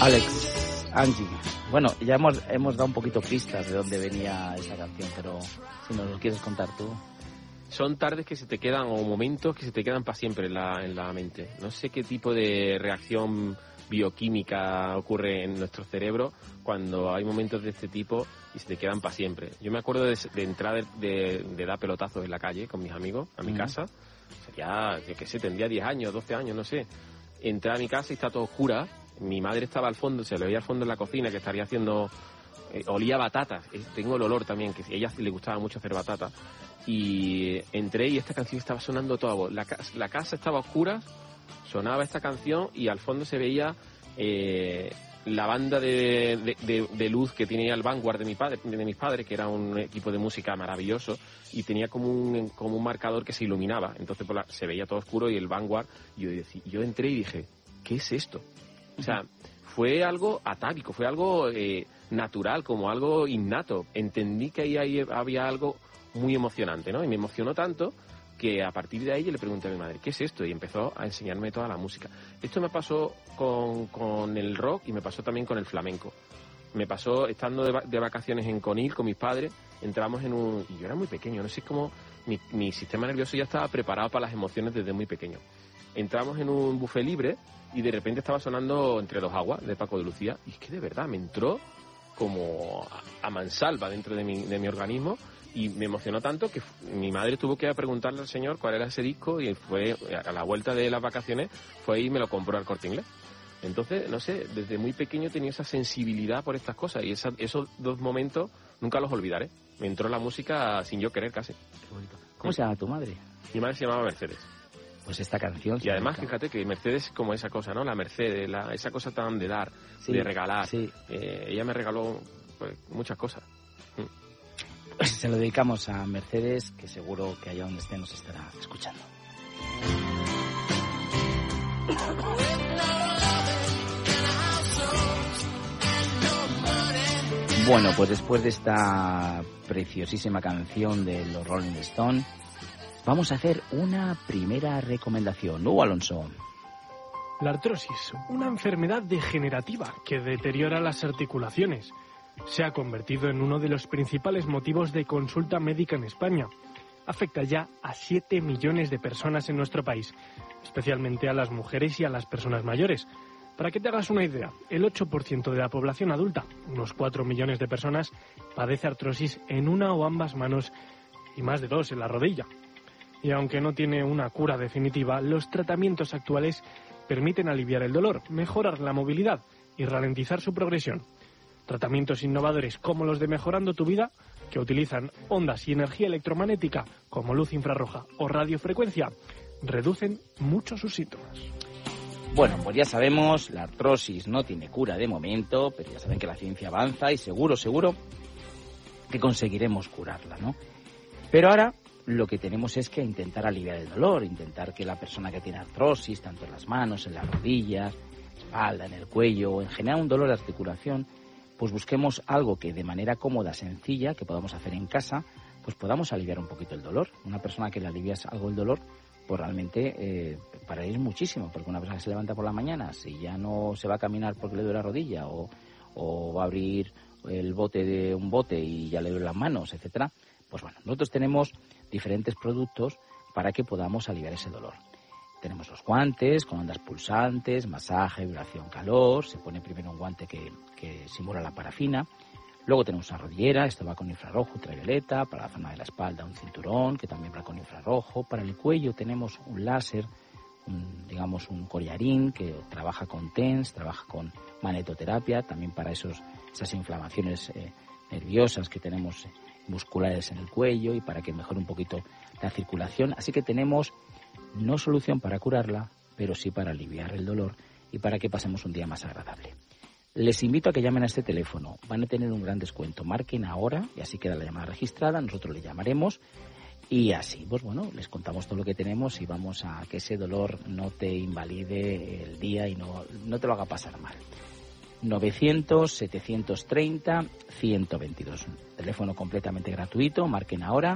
Alex, Angie. Bueno, ya hemos dado un poquito pistas de dónde venía esa canción, pero si nos lo quieres contar tú. Son tardes que se te quedan, o momentos que se te quedan para siempre en la mente. No sé qué tipo de reacción bioquímica ocurre en nuestro cerebro cuando hay momentos de este tipo y se te quedan para siempre. Yo me acuerdo de entrar de dar pelotazos en la calle con mis amigos a mi casa. Sería, yo qué sé, tendría 10 años, 12 años, no sé. Entré a mi casa y está todo oscura. Mi madre estaba al fondo, se le veía al fondo en la cocina que estaría haciendo... olía batatas, tengo el olor también, que a ella le gustaba mucho hacer batatas. Y entré y esta canción estaba sonando toda voz. La casa estaba oscura, sonaba esta canción y al fondo se veía la banda de luz que tenía el Vanguard de mis padres, que era un equipo de música maravilloso, y tenía como un marcador que se iluminaba. Entonces se veía todo oscuro y el Vanguard, yo entré y dije, ¿qué es esto? O sea, fue algo atávico, fue algo natural, como algo innato. Entendí que ahí había algo muy emocionante, ¿no? Y me emocionó tanto que a partir de ahí yo le pregunté a mi madre, ¿qué es esto? Y empezó a enseñarme toda la música. Esto me pasó con el rock y me pasó también con el flamenco. Me pasó estando de vacaciones en Conil con mis padres, entramos y yo era muy pequeño, no sé cómo mi sistema nervioso ya estaba preparado para las emociones desde muy pequeño. Entramos en un buffet libre y de repente estaba sonando Entre dos aguas de Paco de Lucía y es que de verdad me entró como a mansalva dentro de mi organismo y me emocionó tanto que mi madre tuvo que preguntarle al señor cuál era ese disco y fue a la vuelta de las vacaciones fue y me lo compró al Corte Inglés. Entonces, no sé, desde muy pequeño tenía esa sensibilidad por estas cosas y esos dos momentos nunca los olvidaré. Me entró la música sin yo querer casi. Qué bonito. ¿Cómo se llama tu madre? Mi madre se llamaba Mercedes. Pues esta canción... Y además, fíjate que Mercedes es como esa cosa, ¿no? La Mercedes, esa cosa tan de dar, sí, de regalar. Sí. Ella me regaló pues, muchas cosas. Pues se lo dedicamos a Mercedes, que seguro que allá donde esté nos estará escuchando. Bueno, pues después de esta preciosísima canción de los Rolling Stones, vamos a hacer una primera recomendación. Hugo Alonso. La artrosis, una enfermedad degenerativa que deteriora las articulaciones. Se ha convertido en uno de los principales motivos de consulta médica en España. Afecta ya a 7 millones de personas en nuestro país, especialmente a las mujeres y a las personas mayores. Para que te hagas una idea, el 8% de la población adulta, unos 4 millones de personas, padece artrosis en una o ambas manos y más de 2 en la rodilla. Y aunque no tiene una cura definitiva, los tratamientos actuales permiten aliviar el dolor, mejorar la movilidad y ralentizar su progresión. Tratamientos innovadores como los de Mejorando tu Vida, que utilizan ondas y energía electromagnética como luz infrarroja o radiofrecuencia, reducen mucho sus síntomas. Bueno, pues ya sabemos, la artrosis no tiene cura de momento, pero ya saben que la ciencia avanza y seguro que conseguiremos curarla, ¿no? Pero ahora lo que tenemos es que intentar aliviar el dolor, intentar que la persona que tiene artrosis, tanto en las manos, en las rodillas, espalda, en el cuello, en general un dolor de articulación, pues busquemos algo que de manera cómoda, sencilla, que podamos hacer en casa, pues podamos aliviar un poquito el dolor. Una persona que le alivias algo el dolor, pues realmente para él es muchísimo, porque una persona que se levanta por la mañana, si ya no se va a caminar porque le duele la rodilla o va a abrir el bote de un bote y ya le duele las manos, etcétera, pues bueno, nosotros tenemos diferentes productos para que podamos aliviar ese dolor. Tenemos los guantes con ondas pulsantes, masaje, vibración, calor. Se pone primero un guante que simula la parafina. Luego tenemos una rodillera, esto va con infrarrojo, ultravioleta. Para la zona de la espalda un cinturón que también va con infrarrojo. Para el cuello tenemos un láser, un collarín que trabaja con TENS, trabaja con magnetoterapia. También para esas inflamaciones nerviosas que tenemos musculares en el cuello y para que mejore un poquito la circulación. Así que tenemos no solución para curarla, pero sí para aliviar el dolor y para que pasemos un día más agradable. Les invito a que llamen a este teléfono. Van a tener un gran descuento. Marquen ahora y así queda la llamada registrada. Nosotros le llamaremos y así, pues bueno, les contamos todo lo que tenemos y vamos a que ese dolor no te invalide el día y no te lo haga pasar mal. 900-730-122. Teléfono completamente gratuito. Marquen ahora.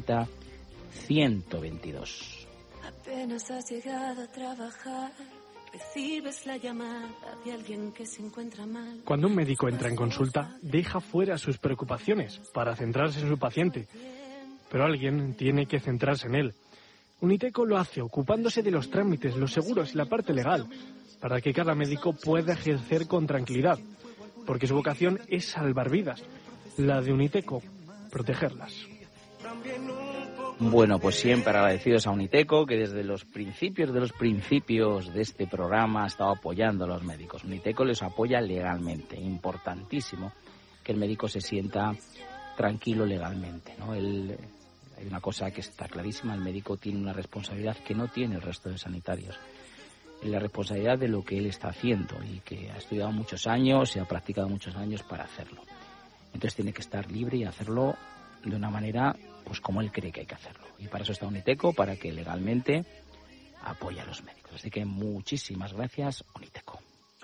900-730-122. Apenas has llegado a trabajar Recibes la llamada de alguien que se encuentra mal. Cuando un médico entra en consulta, deja fuera sus preocupaciones para centrarse en su paciente. Pero alguien tiene que centrarse en él. Uniteco lo hace ocupándose de los trámites, los seguros y la parte legal, para que cada médico pueda ejercer con tranquilidad. Porque su vocación es salvar vidas. La de Uniteco, protegerlas. Bueno, pues siempre agradecidos a Uniteco, que desde los principios de este programa ha estado apoyando a los médicos. Uniteco les apoya legalmente, importantísimo que el médico se sienta tranquilo legalmente, ¿no? Hay una cosa que está clarísima, el médico tiene una responsabilidad que no tiene el resto de sanitarios. La responsabilidad de lo que él está haciendo y que ha estudiado muchos años y ha practicado muchos años para hacerlo. Entonces tiene que estar libre y hacerlo de una manera pues como él cree que hay que hacerlo. Y para eso está Uniteco, para que legalmente apoye a los médicos. Así que muchísimas gracias, Uniteco.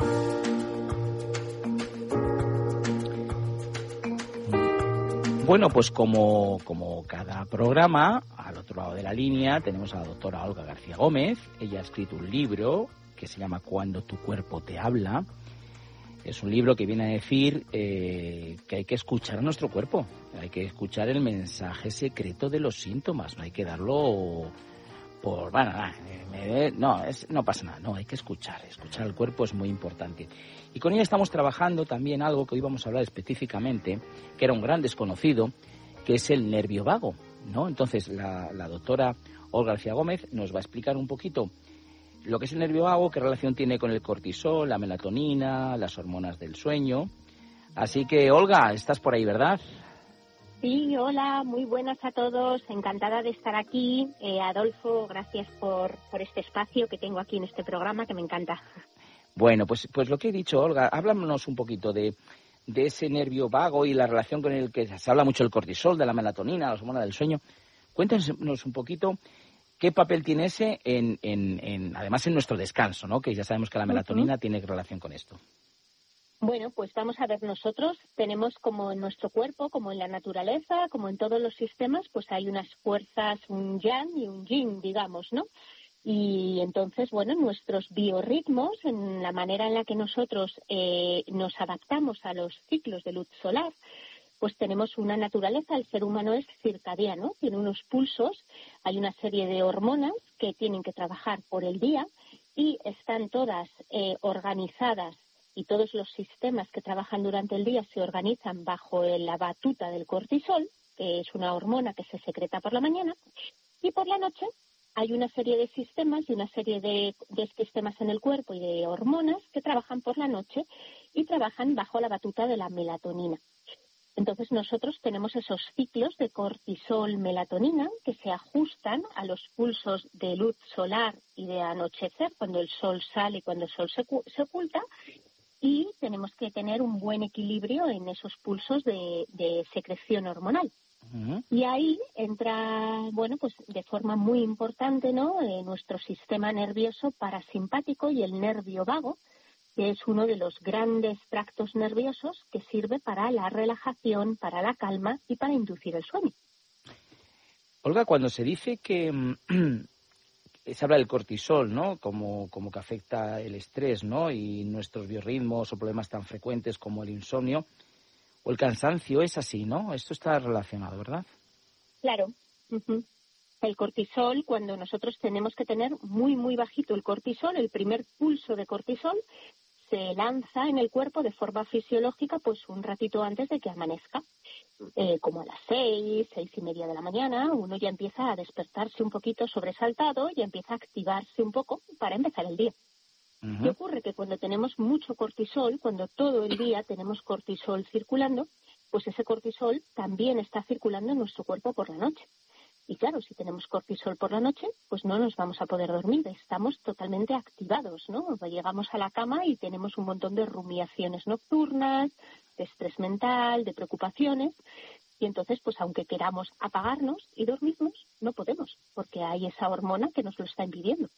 Bueno, pues como cada programa, al otro lado de la línea tenemos a la doctora Olga García Gómez. Ella ha escrito un libro que se llama Cuando tu cuerpo te habla. Es un libro que viene a decir que hay que escuchar a nuestro cuerpo, hay que escuchar el mensaje secreto de los síntomas, no hay que darlo por... Bueno, no pasa nada, no, hay que escuchar al cuerpo es muy importante. Y con ella estamos trabajando también algo que hoy vamos a hablar específicamente, que era un gran desconocido, que es el nervio vago, ¿no? Entonces la doctora Olga García Gómez nos va a explicar un poquito lo que es el nervio vago, qué relación tiene con el cortisol, la melatonina, las hormonas del sueño. Así que, Olga, estás por ahí, ¿verdad? Sí, hola, muy buenas a todos. Encantada de estar aquí. Adolfo, gracias por este espacio que tengo aquí en este programa, que me encanta. Bueno, pues lo que he dicho, Olga, háblanos un poquito de ese nervio vago y la relación con el que se habla mucho el cortisol, de la melatonina, las hormonas del sueño. Cuéntanos un poquito ¿qué papel tiene ese además en nuestro descanso, ¿no? Que ya sabemos que la melatonina tiene relación con esto. Bueno, pues vamos a ver, nosotros tenemos como en nuestro cuerpo, como en la naturaleza, como en todos los sistemas, pues hay unas fuerzas, un yang y un yin, digamos, ¿no? Y entonces, bueno, nuestros biorritmos, en la manera en la que nosotros nos adaptamos a los ciclos de luz solar, pues tenemos una naturaleza, el ser humano es circadiano, tiene unos pulsos, hay una serie de hormonas que tienen que trabajar por el día y están todas organizadas y todos los sistemas que trabajan durante el día se organizan bajo la batuta del cortisol, que es una hormona que se secreta por la mañana, y por la noche hay una serie de sistemas y una serie de sistemas en el cuerpo y de hormonas que trabajan por la noche y trabajan bajo la batuta de la melatonina. Entonces nosotros tenemos esos ciclos de cortisol-melatonina que se ajustan a los pulsos de luz solar y de anochecer, cuando el sol sale y cuando el sol se oculta, y tenemos que tener un buen equilibrio en esos pulsos de secreción hormonal. Uh-huh. Y ahí entra, bueno, pues de forma muy importante, ¿no?, nuestro sistema nervioso parasimpático y el nervio vago, que es uno de los grandes tractos nerviosos que sirve para la relajación, para la calma y para inducir el sueño. Olga, cuando se dice que se habla del cortisol, ¿no?, como que afecta el estrés, ¿no?, y nuestros biorritmos o problemas tan frecuentes como el insomnio o el cansancio, es así, ¿no? Esto está relacionado, ¿verdad? Claro. Uh-huh. El cortisol, cuando nosotros tenemos que tener muy, muy bajito el cortisol, el primer pulso de cortisol se lanza en el cuerpo de forma fisiológica pues un ratito antes de que amanezca, como a las 6:30 de la mañana, uno ya empieza a despertarse un poquito sobresaltado y empieza a activarse un poco para empezar el día. Uh-huh. ¿Qué ocurre? Que cuando tenemos mucho cortisol, cuando todo el día tenemos cortisol circulando, pues ese cortisol también está circulando en nuestro cuerpo por la noche. Y claro, si tenemos cortisol por la noche, pues no nos vamos a poder dormir, estamos totalmente activados, ¿no? Llegamos a la cama y tenemos un montón de rumiaciones nocturnas, de estrés mental, de preocupaciones, y entonces, pues aunque queramos apagarnos y dormirnos, no podemos, porque hay esa hormona que nos lo está impidiendo.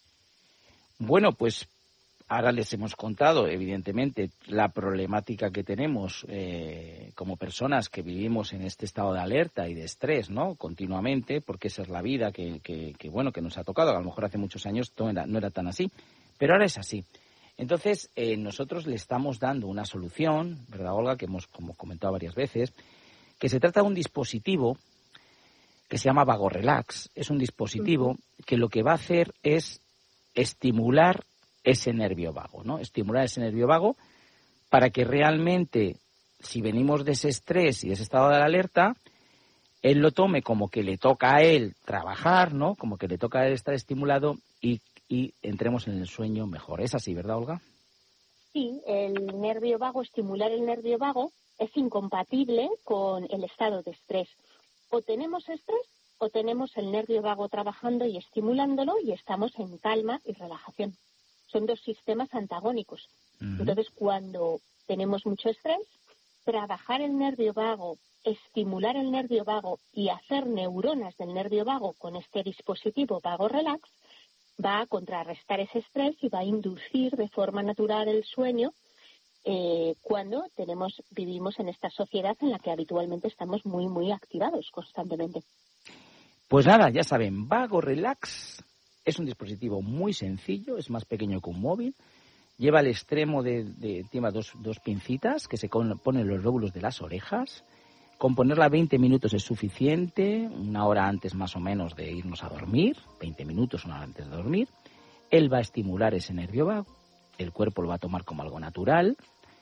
Bueno, pues ahora les hemos contado, evidentemente, la problemática que tenemos como personas que vivimos en este estado de alerta y de estrés, ¿no?, continuamente, porque esa es la vida que nos ha tocado. A lo mejor hace muchos años no era tan así, Pero ahora es así. Entonces, nosotros le estamos dando una solución, ¿verdad, Olga?, que hemos como comentado varias veces, que se trata de un dispositivo que se llama VagoRelax. Es un dispositivo que lo que va a hacer es estimular ese nervio vago, ¿no? Estimular ese nervio vago para que realmente, si venimos de ese estrés y de ese estado de alerta, él lo tome como que le toca a él trabajar, ¿no? Como que le toca a él estar estimulado y entremos en el sueño mejor. ¿Es así, verdad, Olga? Sí, el nervio vago, estimular el nervio vago es incompatible con el estado de estrés. O tenemos estrés o tenemos el nervio vago trabajando y estimulándolo y estamos en calma y relajación. Son dos sistemas antagónicos. Entonces, cuando tenemos mucho estrés, trabajar el nervio vago, estimular el nervio vago y hacer neuronas del nervio vago con este dispositivo VagoRelax va a contrarrestar ese estrés y va a inducir de forma natural el sueño cuando vivimos en esta sociedad en la que habitualmente estamos muy, muy activados constantemente. Pues nada, ya saben, VagoRelax es un dispositivo muy sencillo, es más pequeño que un móvil, lleva al extremo lleva dos pincitas que se ponen los lóbulos de las orejas. Con ponerla 20 minutos es suficiente, una hora antes más o menos de irnos a dormir, 20 minutos, una hora antes de dormir. Él va a estimular ese nervio vago, el cuerpo lo va a tomar como algo natural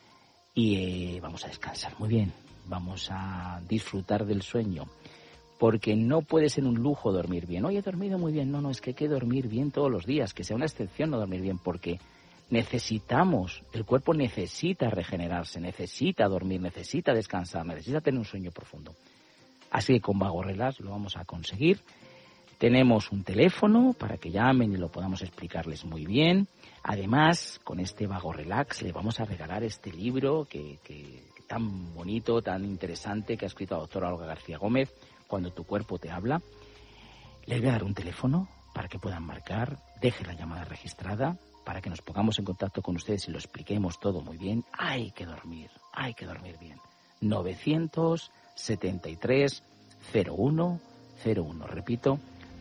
y vamos a descansar muy bien, vamos a disfrutar del sueño, porque no puede ser un lujo dormir bien. Hoy he dormido muy bien, no, es que hay que dormir bien todos los días, que sea una excepción no dormir bien, porque el cuerpo necesita regenerarse, necesita dormir, necesita descansar, necesita tener un sueño profundo. Así que con VagoRelax lo vamos a conseguir. Tenemos un teléfono para que llamen y lo podamos explicarles muy bien. Además, con este VagoRelax le vamos a regalar este libro que tan bonito, tan interesante, que ha escrito la doctora Olga García Gómez, Cuando tu cuerpo te habla. Les voy a dar un teléfono para que puedan marcar, deje la llamada registrada, para que nos pongamos en contacto con ustedes y lo expliquemos todo muy bien. Hay que dormir bien. 973 01 01. Repito,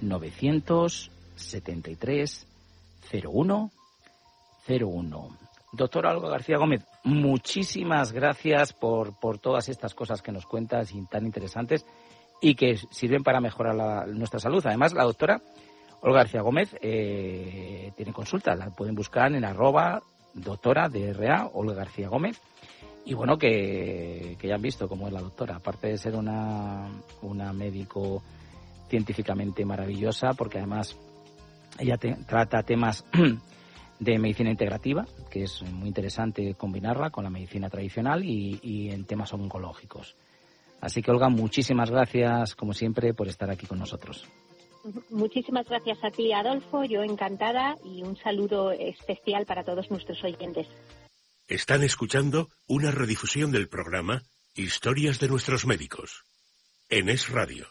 973 01 01. Doctora Olga García Gómez, muchísimas gracias por todas estas cosas que nos cuentas y tan interesantes y que sirven para mejorar nuestra salud. Además, la doctora Olga García Gómez tiene consulta, la pueden buscar en @doctora DRA Olga García Gómez. Y bueno, que ya han visto cómo es la doctora, aparte de ser una médico científicamente maravillosa, porque además ella trata temas de medicina integrativa, que es muy interesante combinarla con la medicina tradicional y en temas oncológicos. Así que, Olga, muchísimas gracias, como siempre, por estar aquí con nosotros. Muchísimas gracias a ti, Adolfo. Yo encantada y un saludo especial para todos nuestros oyentes. Están escuchando una redifusión del programa Historias de nuestros médicos en Es Radio.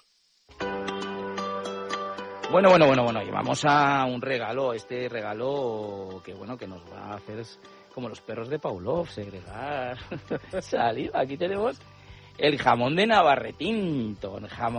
Bueno, y vamos a un regalo, este regalo que nos va a hacer como los perros de Pavlov, segregar saliva. Aquí tenemos el jamón de Navarretinto,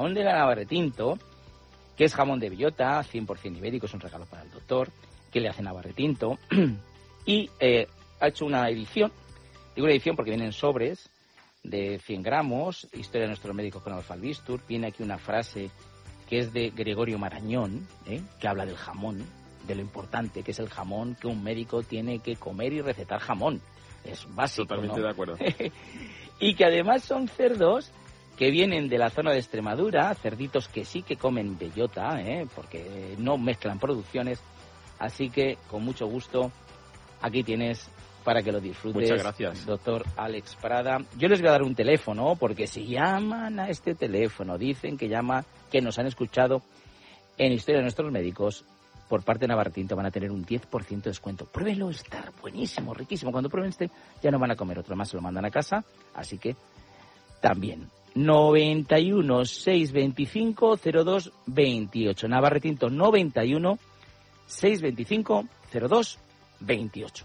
que es jamón de bellota, 100% ibérico, es un regalo para el doctor, que le hace Navarretinto, y ha hecho una edición, digo una edición porque vienen sobres de 100 gramos, Historia de nuestros médicos con Adolfo Albistur, viene aquí una frase que es de Gregorio Marañón, que habla del jamón, de lo importante que es el jamón, que un médico tiene que comer y recetar jamón, es básico, totalmente, ¿no? De acuerdo. Y que además son cerdos que vienen de la zona de Extremadura, cerditos que sí que comen bellota, porque no mezclan producciones, así que con mucho gusto aquí tienes para que lo disfrutes. Muchas gracias, doctor Alex Prada. Yo les voy a dar un teléfono, porque si llaman a este teléfono, dicen que nos han escuchado en Historia de nuestros médicos, por parte de Navarretinto van a tener un 10% de descuento. Pruébenlo, está buenísimo, riquísimo. Cuando prueben ya no van a comer otro más, se lo mandan a casa, así que también. 91 625 02 28. Navarretinto 91 625 02 28.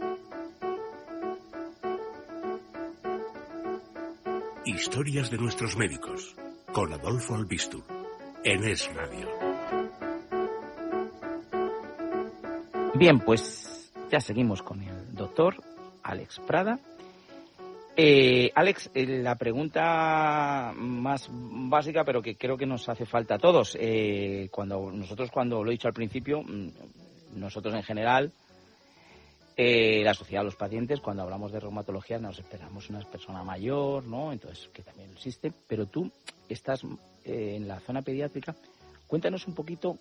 Historias de nuestros médicos con Adolfo Albistur en Es Radio. Bien, pues Ya seguimos con el doctor Alex Prada. Alex, la pregunta más básica, pero que creo que nos hace falta a todos. Cuando lo he dicho al principio, nosotros en general, la sociedad, los pacientes, cuando hablamos de reumatología nos esperamos una persona mayor, ¿no? Entonces, que también existe, pero tú estás en la zona pediátrica. Cuéntanos un poquito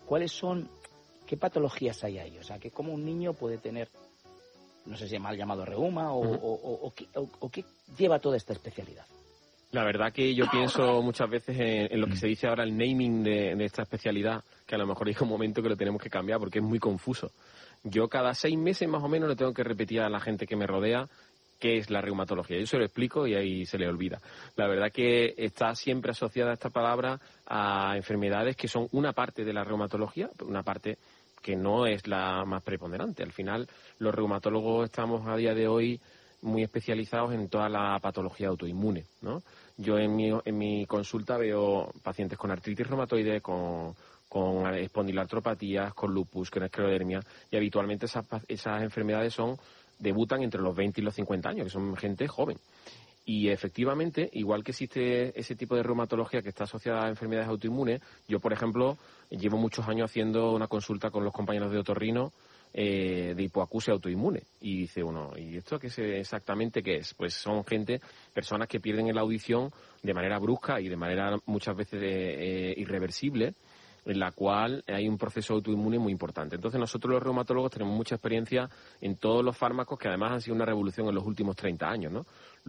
qué patologías hay ahí, o sea, que cómo un niño puede tener, no sé si mal llamado reuma o qué lleva toda esta especialidad. La verdad que yo pienso muchas veces en lo que se dice ahora el naming de esta especialidad, que a lo mejor hay un momento que lo tenemos que cambiar porque es muy confuso. Yo cada 6 meses más o menos le tengo que repetir a la gente que me rodea qué es la reumatología. Yo se lo explico y ahí se le olvida. La verdad que está siempre asociada esta palabra a enfermedades que son una parte de la reumatología, una parte que no es la más preponderante. Al final, los reumatólogos estamos a día de hoy muy especializados en toda la patología autoinmune, ¿no? Yo en mi consulta veo pacientes con artritis reumatoide, con espondiloartropatías, con lupus, con esclerodermia, y habitualmente esas enfermedades debutan entre los 20 y los 50 años, que son gente joven. Y efectivamente, igual que existe ese tipo de reumatología que está asociada a enfermedades autoinmunes, yo, por ejemplo, llevo muchos años haciendo una consulta con los compañeros de otorrino de hipoacusia autoinmune. Y dice uno, ¿y esto exactamente qué es? Pues son personas que pierden la audición de manera brusca y de manera muchas veces irreversible, en la cual hay un proceso autoinmune muy importante. Entonces nosotros los reumatólogos tenemos mucha experiencia en todos los fármacos que además han sido una revolución en los últimos 30 años, ¿no?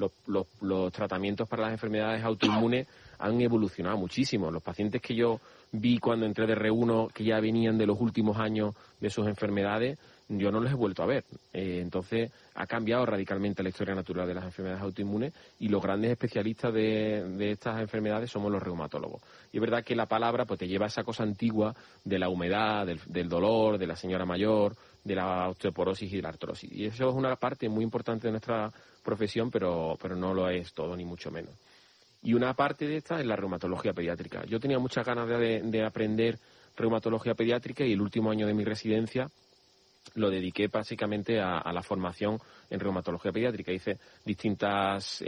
Los tratamientos para las enfermedades autoinmunes han evolucionado muchísimo. Los pacientes que yo vi cuando entré de R1, que ya venían de los últimos años de sus enfermedades, yo no los he vuelto a ver. Entonces ha cambiado radicalmente la historia natural de las enfermedades autoinmunes y los grandes especialistas de estas enfermedades somos los reumatólogos. Y es verdad que la palabra pues te lleva a esa cosa antigua de la humedad, del dolor, de la señora mayor, de la osteoporosis y de la artrosis. Y eso es una parte muy importante de nuestra profesión, pero no lo es todo, ni mucho menos. Y una parte de esta es la reumatología pediátrica. Yo tenía muchas ganas de aprender reumatología pediátrica y el último año de mi residencia lo dediqué básicamente a la formación en reumatología pediátrica. Hice distintas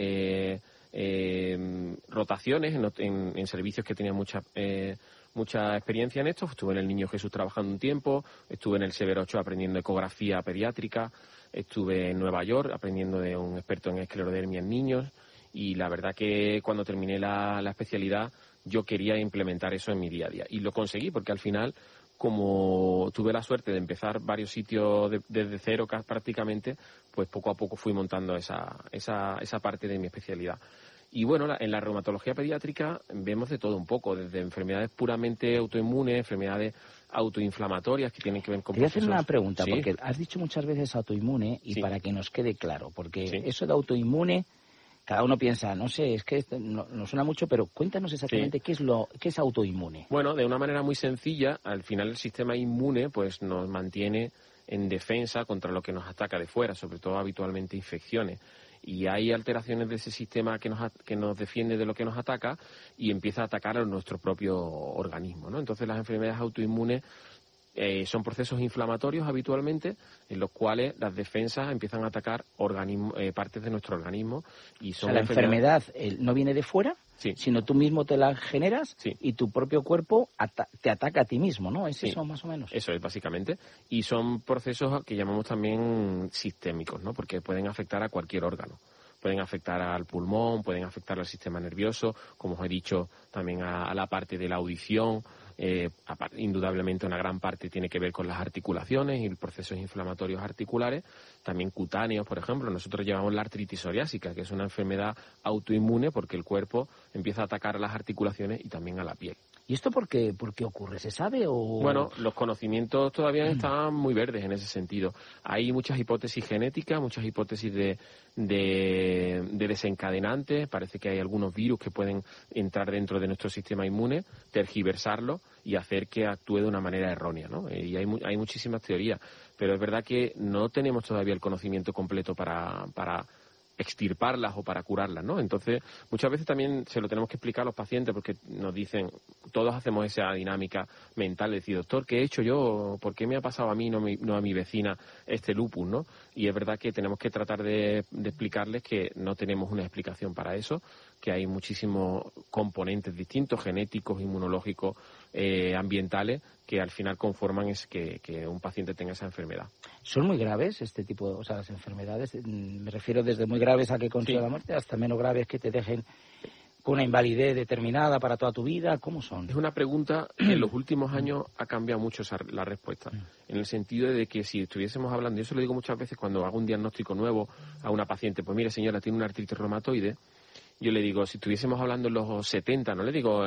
rotaciones en servicios que tenían mucha experiencia en esto. Estuve en el Niño Jesús trabajando un tiempo, estuve en el Severo Ochoa aprendiendo ecografía pediátrica, estuve en Nueva York aprendiendo de un experto en esclerodermia en niños, y la verdad que cuando terminé la especialidad yo quería implementar eso en mi día a día. Y lo conseguí porque al final, como tuve la suerte de empezar varios sitios desde cero prácticamente, pues poco a poco fui montando esa parte de mi especialidad. Y bueno, en la reumatología pediátrica vemos de todo un poco, desde enfermedades puramente autoinmunes, enfermedades autoinflamatorias que tienen que ver con Te voy a hacer procesos... una pregunta, ¿Sí? porque has dicho muchas veces autoinmune y Sí. para que nos quede claro, porque Sí. eso de autoinmune, cada uno piensa, no sé, es que no suena mucho, pero cuéntanos exactamente qué es autoinmune. Bueno, de una manera muy sencilla, al final el sistema inmune pues nos mantiene en defensa contra lo que nos ataca de fuera, sobre todo habitualmente infecciones. Y hay alteraciones de ese sistema que nos defiende de lo que nos ataca y empieza a atacar a nuestro propio organismo, ¿no? Entonces las enfermedades autoinmunes son procesos inflamatorios habitualmente en los cuales las defensas empiezan a atacar partes de nuestro organismo. Y son la enfermedad no viene de fuera, sí. sino tú mismo te la generas Sí. y tu propio cuerpo te ataca a ti mismo, ¿no? ¿Es Sí. eso más o menos? Eso es, básicamente. Y son procesos que llamamos también sistémicos, ¿no? Porque pueden afectar a cualquier órgano. Pueden afectar al pulmón, pueden afectar al sistema nervioso, como os he dicho, también a la parte de la audición. Indudablemente una gran parte tiene que ver con las articulaciones y procesos inflamatorios articulares, también cutáneos, por ejemplo. Nosotros llevamos la artritis psoriásica, que es una enfermedad autoinmune porque el cuerpo empieza a atacar a las articulaciones y también a la piel. ¿Y esto por qué ocurre? ¿Se sabe o...? Bueno, los conocimientos todavía están muy verdes en ese sentido. Hay muchas hipótesis genéticas, muchas hipótesis de desencadenantes. Parece que hay algunos virus que pueden entrar dentro de nuestro sistema inmune, tergiversarlo y hacer que actúe de una manera errónea, ¿no? Y hay muchísimas teorías, pero es verdad que no tenemos todavía el conocimiento completo para extirparlas o para curarlas, ¿no? Entonces, muchas veces también se lo tenemos que explicar a los pacientes porque nos dicen, todos hacemos esa dinámica mental de decir, doctor, ¿qué he hecho yo? ¿Por qué me ha pasado a mí, no a mi vecina, este lupus, ¿no? Y es verdad que tenemos que tratar de explicarles que no tenemos una explicación para eso, que hay muchísimos componentes distintos, genéticos, inmunológicos, ambientales, que al final conforman que un paciente tenga esa enfermedad. ¿Son muy graves este tipo, o sea, las enfermedades? Me refiero desde muy graves a que consiga la muerte hasta menos graves que te dejen con una invalidez determinada para toda tu vida. ¿Cómo son? Es una pregunta que en los últimos años ha cambiado mucho la respuesta, en el sentido de que si estuviésemos hablando, yo se lo digo muchas veces cuando hago un diagnóstico nuevo a una paciente, pues mire señora, tiene una artritis reumatoide. Yo le digo, si estuviésemos hablando en los 70, no le digo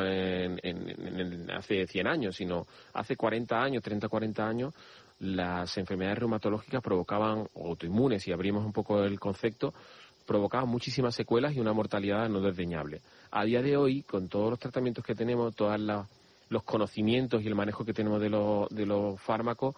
hace 100 años, sino hace 40 años, 30, 40 años, las enfermedades reumatológicas provocaban, o autoinmunes, si abrimos un poco el concepto, provocaban muchísimas secuelas y una mortalidad no desdeñable. A día de hoy, con todos los tratamientos que tenemos, todos los conocimientos y el manejo que tenemos de los fármacos,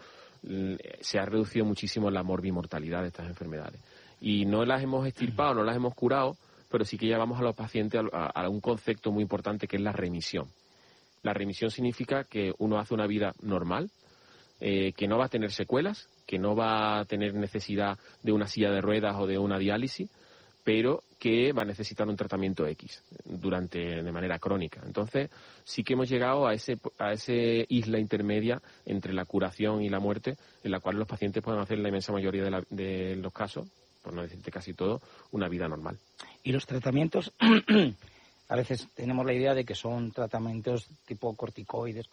se ha reducido muchísimo la morbimortalidad de estas enfermedades. Y no las hemos extirpado, no las hemos curado, pero sí que llevamos a los pacientes a un concepto muy importante que es la remisión. La remisión significa que uno hace una vida normal, que no va a tener secuelas, que no va a tener necesidad de una silla de ruedas o de una diálisis, pero que va a necesitar un tratamiento X de manera crónica. Entonces, sí que hemos llegado a ese isla intermedia entre la curación y la muerte, en la cual los pacientes pueden hacer la inmensa mayoría de los casos, por no decirte casi todo, una vida normal. Y los tratamientos, a veces tenemos la idea de que son tratamientos tipo corticoides,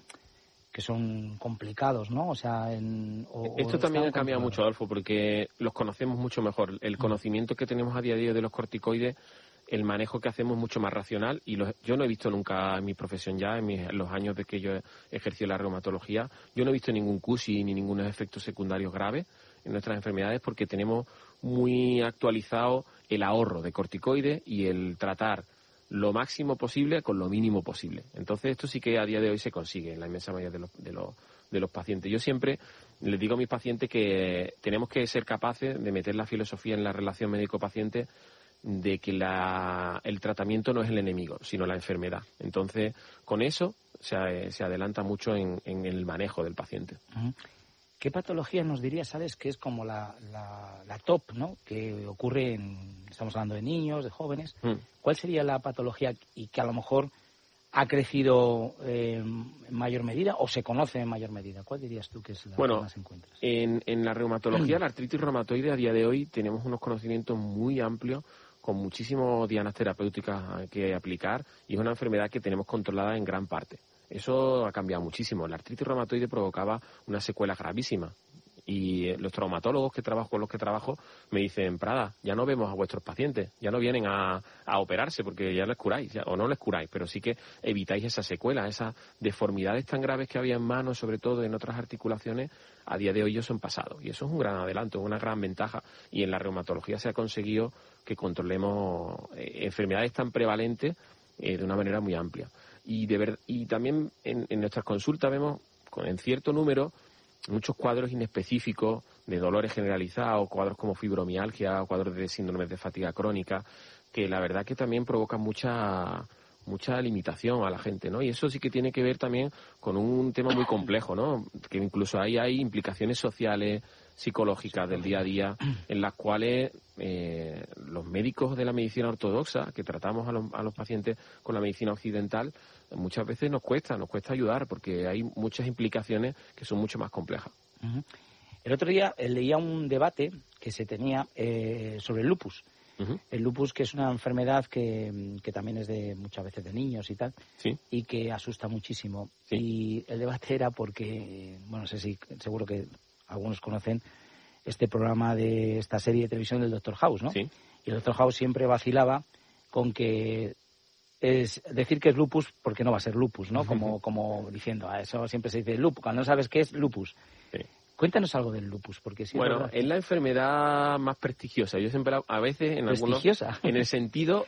que son complicados, ¿no? O sea, esto también ha cambiado mucho, Adolfo, porque los conocemos mucho mejor. El conocimiento que tenemos a día de hoy de los corticoides, el manejo que hacemos es mucho más racional, y yo no he visto nunca en mi profesión ya, en los años de que yo he ejercido la reumatología, yo no he visto ningún CUSI ni ningunos efectos secundarios graves en nuestras enfermedades, porque tenemos muy actualizado el ahorro de corticoides y el tratar lo máximo posible con lo mínimo posible. Entonces esto sí que a día de hoy se consigue en la inmensa mayoría de los pacientes. Yo siempre les digo a mis pacientes que tenemos que ser capaces de meter la filosofía en la relación médico-paciente, de que el tratamiento no es el enemigo, sino la enfermedad. Entonces, con eso se adelanta mucho en el manejo del paciente. ¿Qué patología nos dirías, sabes, que es como la top, ¿no? Que ocurre estamos hablando de niños, de jóvenes. ¿Cuál sería la patología y que a lo mejor ha crecido en mayor medida o se conoce en mayor medida? ¿Cuál dirías tú que es la que más encuentras? En la reumatología, la artritis reumatoide, a día de hoy tenemos unos conocimientos muy amplios, con muchísimas dianas terapéuticas que aplicar, y es una enfermedad que tenemos controlada en gran parte. Eso ha cambiado muchísimo. La artritis reumatoide provocaba una secuela gravísima. Y los traumatólogos con los que trabajo me dicen, Prada, ya no vemos a vuestros pacientes, ya no vienen a operarse porque ya les curáis, o no les curáis, pero sí que evitáis esa secuela, esas deformidades tan graves que había en manos, sobre todo en otras articulaciones, a día de hoy ellos son pasados. Y eso es un gran adelanto, una gran ventaja. Y en la reumatología se ha conseguido que controlemos enfermedades tan prevalentes de una manera muy amplia. Y también en nuestras consultas vemos, en cierto número, muchos cuadros inespecíficos de dolores generalizados, cuadros como fibromialgia, cuadros de síndromes de fatiga crónica, que la verdad que también provocan mucha limitación a la gente, ¿no? Y eso sí que tiene que ver también con un tema muy complejo, ¿no? Que incluso ahí hay implicaciones sociales, psicológicas del día a día, en las cuales los médicos de la medicina ortodoxa, que tratamos a los pacientes con la medicina occidental, muchas veces nos cuesta ayudar, porque hay muchas implicaciones que son mucho más complejas. El otro día leía un debate que se tenía sobre el lupus. El lupus, que es una enfermedad que también es muchas veces de niños y tal, ¿sí? Y que asusta muchísimo. Sí. Y el debate era porque, bueno, seguro que algunos conocen este programa de esta serie de televisión del Dr. House, ¿no? Sí. Y el Dr. House siempre vacilaba con que es decir que es lupus porque no va a ser lupus, ¿no? Como diciendo, eso siempre se dice lupus, cuando no sabes qué es lupus. Sí. Cuéntanos algo del lupus, porque sí. Bueno, es la enfermedad más prestigiosa. Yo siempre, a veces, en algunos, en el sentido,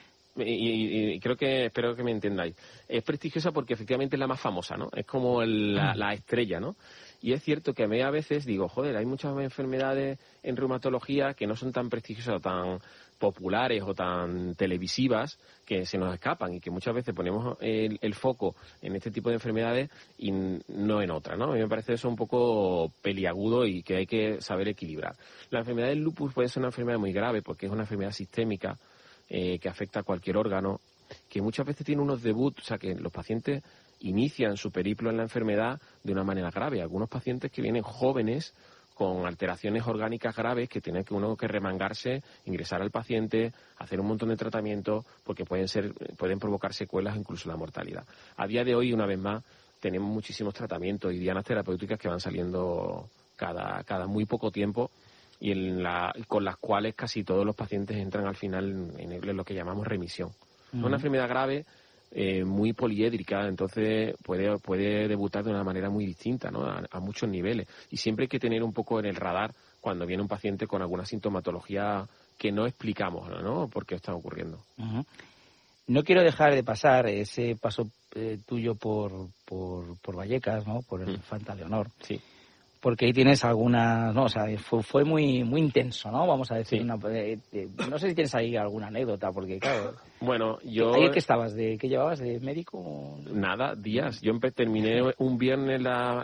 y espero que me entendáis, es prestigiosa porque efectivamente es la más famosa, ¿no? Es como la estrella, ¿no? Y es cierto que a veces digo, joder, hay muchas enfermedades en reumatología que no son tan prestigiosas o tan populares o tan televisivas que se nos escapan y que muchas veces ponemos el foco en este tipo de enfermedades y no en otra, ¿no? A mí me parece eso un poco peliagudo y que hay que saber equilibrar. La enfermedad del lupus puede ser una enfermedad muy grave porque es una enfermedad sistémica que afecta a cualquier órgano, que muchas veces tiene unos debuts, o sea que los pacientes inician su periplo en la enfermedad de una manera grave. Algunos pacientes que vienen jóvenes con alteraciones orgánicas graves que tiene que uno que remangarse, ingresar al paciente, hacer un montón de tratamientos porque pueden provocar secuelas, incluso la mortalidad. A día de hoy, una vez más, tenemos muchísimos tratamientos y dianas terapéuticas que van saliendo cada muy poco tiempo y con las cuales casi todos los pacientes entran al final en lo que llamamos remisión. Es una enfermedad grave, muy poliédrica, entonces puede debutar de una manera muy distinta, ¿no? A muchos niveles. Y siempre hay que tener un poco en el radar cuando viene un paciente con alguna sintomatología que no explicamos, ¿no? Por qué está ocurriendo. Uh-huh. No quiero dejar de pasar ese paso tuyo por Vallecas, ¿no? Por el Infanta Leonor. Sí. Porque ahí tienes algunas, no, o sea, fue muy intenso, ¿no? Vamos a decir, sí. No sé si tienes ahí alguna anécdota, porque claro. Bueno, yo. ¿Ayer qué estabas? ¿Qué llevabas? ¿De médico? Nada, días. Yo terminé un viernes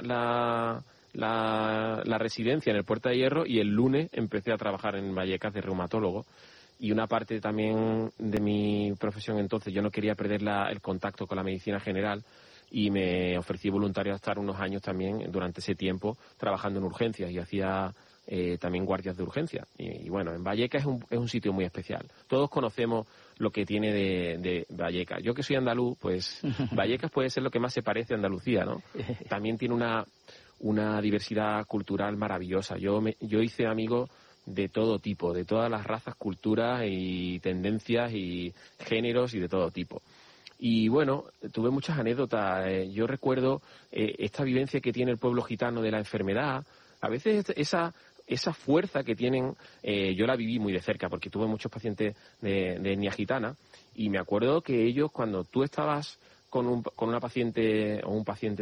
la residencia en el Puerta de Hierro y el lunes empecé a trabajar en Vallecas de reumatólogo. Y una parte también de mi profesión entonces, yo no quería perder el contacto con la medicina general. Y me ofrecí voluntario a estar unos años también durante ese tiempo trabajando en urgencias y hacía también guardias de urgencia. Y bueno, en Vallecas es un sitio muy especial. Todos conocemos lo que tiene de Vallecas. Yo que soy andaluz, pues Vallecas puede ser lo que más se parece a Andalucía, ¿no? También tiene una diversidad cultural maravillosa. Yo hice amigos de todo tipo, de todas las razas, culturas y tendencias y géneros y de todo tipo. Y bueno, tuve muchas anécdotas. Yo recuerdo esta vivencia que tiene el pueblo gitano de la enfermedad. A veces esa fuerza que tienen, yo la viví muy de cerca porque tuve muchos pacientes de etnia gitana y me acuerdo que ellos, cuando tú estabas con una paciente o un paciente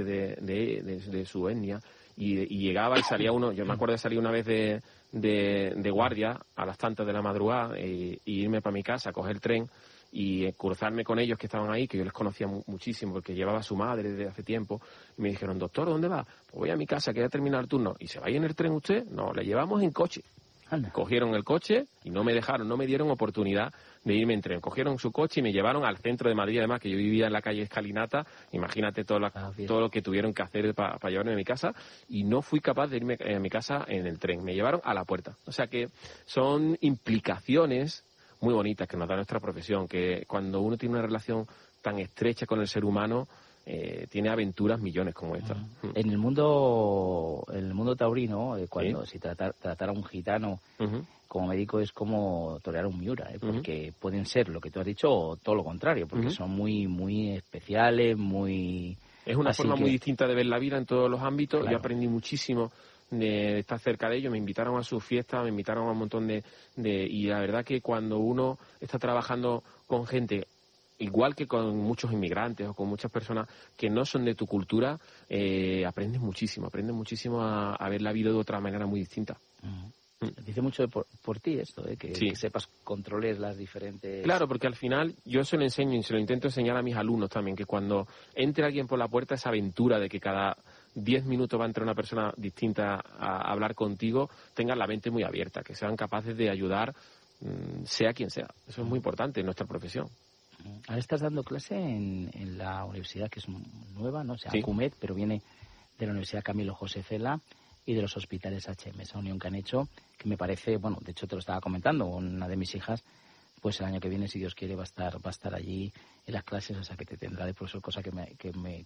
de su etnia y llegaba y salía uno, yo me acuerdo de salir una vez de guardia a las tantas de la madrugada y irme para mi casa, coger el tren y cruzarme con ellos que estaban ahí, que yo les conocía muchísimo porque llevaba a su madre desde hace tiempo, y me dijeron, doctor, ¿dónde va? Pues voy a mi casa, que ya terminar el turno. ¿Y se va a ir en el tren usted? No, le llevamos en coche. Anda. Cogieron el coche y no me dieron oportunidad de irme en tren. Cogieron su coche y me llevaron al centro de Madrid, además que yo vivía en la calle Escalinata. Imagínate todo lo que tuvieron que hacer para llevarme a mi casa, y no fui capaz de irme a mi casa en el tren. Me llevaron a la puerta. O sea que son implicaciones muy bonitas que nos da nuestra profesión, que cuando uno tiene una relación tan estrecha con el ser humano, tiene aventuras millones como esta. En el mundo taurino, cuando si tratar a un gitano como médico es como torear un miura, porque pueden ser lo que tú has dicho o todo lo contrario, porque son muy muy especiales, muy... Es una forma muy distinta de ver la vida en todos los ámbitos. Claro. Yo aprendí muchísimo de estar cerca de ellos, me invitaron a sus fiestas, me invitaron a un montón y la verdad que cuando uno está trabajando con gente, igual que con muchos inmigrantes o con muchas personas que no son de tu cultura, aprendes muchísimo a ver la vida de otra manera muy distinta. Dice mucho por ti esto, que sepas, controles las diferentes... Claro, porque al final yo se lo enseño y se lo intento enseñar a mis alumnos también, que cuando entre alguien por la puerta, esa aventura de que cada 10 minutos va a entrar una persona distinta a hablar contigo, tengan la mente muy abierta, que sean capaces de ayudar, sea quien sea. Eso es muy importante en nuestra profesión. Ahora estás dando clase en la universidad que es nueva, ¿no? O sea, ACUMED, pero viene de la Universidad Camilo José Cela y de los hospitales HM, esa unión que han hecho, que me parece, bueno, de hecho te lo estaba comentando, una de mis hijas, pues el año que viene, si Dios quiere, va a estar allí en las clases, o sea que te tendrá de profesor, cosa que me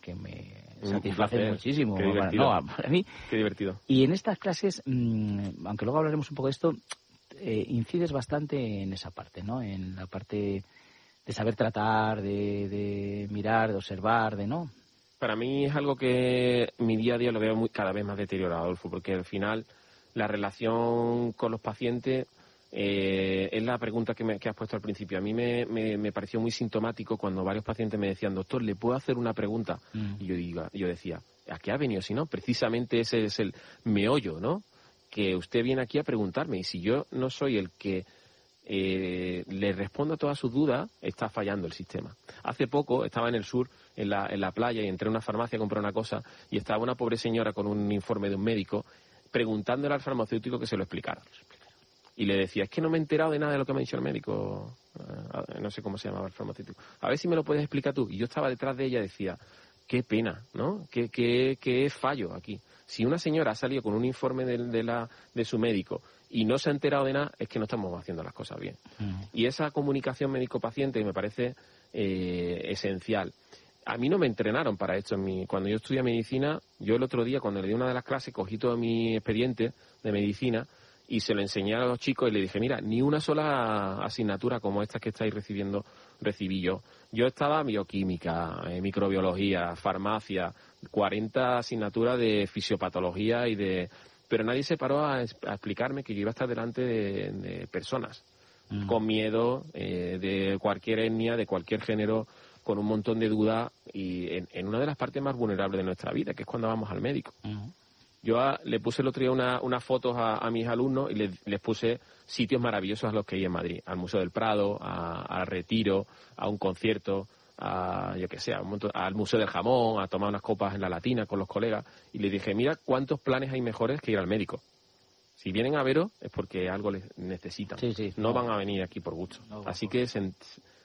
satisface muchísimo. Qué divertido. Para mí. Qué divertido. Y en estas clases, aunque luego hablaremos un poco de esto, incides bastante en esa parte, ¿no? En la parte de saber tratar, de mirar, de observar, ¿no? Para mí es algo que mi día a día lo veo cada vez más deteriorado, Adolfo, porque al final la relación con los pacientes es la pregunta que has puesto al principio. A mí me pareció muy sintomático cuando varios pacientes me decían, doctor, ¿le puedo hacer una pregunta? Y yo decía, ¿A qué ha venido si no? Precisamente ese es el meollo, ¿no? Que usted viene aquí a preguntarme, y si yo no soy el que le respondo a todas sus dudas, está fallando el sistema. Hace poco estaba en el sur, en la playa, y entré a una farmacia a comprar una cosa, y estaba una pobre señora con un informe de un médico preguntándole al farmacéutico que se lo explicara. Y le decía, es que no me he enterado de nada de lo que me ha dicho el médico, no sé cómo se llamaba el farmacéutico. A ver si me lo puedes explicar tú. Y yo estaba detrás de ella y decía, qué pena, ¿no? Qué fallo aquí. Si una señora ha salido con un informe de su médico y no se ha enterado de nada, es que no estamos haciendo las cosas bien. Y esa comunicación médico-paciente me parece esencial. A mí no me entrenaron para esto. Cuando yo estudié medicina, yo el otro día, cuando le di una de las clases, cogí todo mi expediente de medicina y se lo enseñé a los chicos y le dije, mira, ni una sola asignatura como estas que estáis recibiendo recibí yo. Yo estaba bioquímica, microbiología, farmacia, 40 asignaturas de fisiopatología pero nadie se paró a explicarme que yo iba a estar delante de personas con miedo, de cualquier etnia, de cualquier género, con un montón de dudas y en una de las partes más vulnerables de nuestra vida, que es cuando vamos al médico. Yo le puse el otro día unas fotos a mis alumnos y les puse sitios maravillosos a los que ir en Madrid. Al Museo del Prado, al Retiro, a un concierto, al Museo del Jamón, a tomar unas copas en la Latina con los colegas. Y les dije, mira cuántos planes hay mejores que ir al médico. Si vienen a veros es porque algo les necesitan. Sí, no van a venir aquí por gusto. Así que